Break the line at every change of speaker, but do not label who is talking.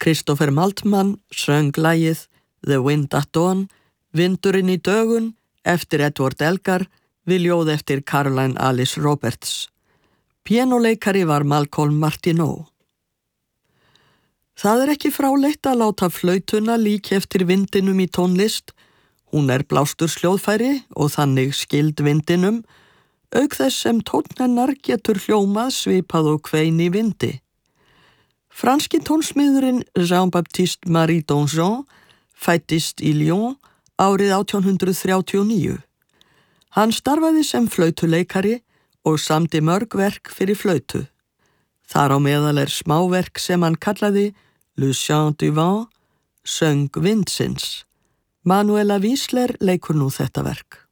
Christopher Maltman söng lagið The Wind at Dawn, Vindurinn í dögun, eftir Edward Elgar, við ljóð eftir Caroline Alice Roberts. Píanóleikari var Malcolm Martineau. Það ekki fráleitt að láta flautuna líka eftir vindinum í tónlist. Hún blástur sljóðfæri og þannig skyld vindinum, auk þess sem tónn hennar getur hljómað svipað og kvein í vindi. Franski tónsmiðurinn Jean-Baptiste Marie Donjon fæddist í Lyon árið 1839. Hann starfaði sem flautuleikari og samdi mörg verk fyrir flautu. Þar á meðal smáverk sem hann kallaði Le Chant du Vent, söng vindsins. Manuela Wiesler leikur nú þetta verk.